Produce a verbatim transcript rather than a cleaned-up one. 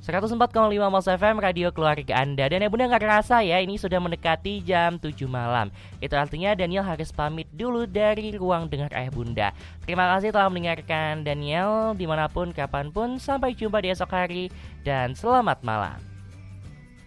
seratus empat koma lima Mos F M, radio keluarga Anda. Dan ya bunda gak kerasa ya, ini sudah mendekati jam tujuh malam. Itu artinya Daniel harus pamit dulu dari ruang dengar ayah bunda. Terima kasih telah mendengarkan Daniel dimanapun, kapanpun. Sampai jumpa di esok hari dan selamat malam.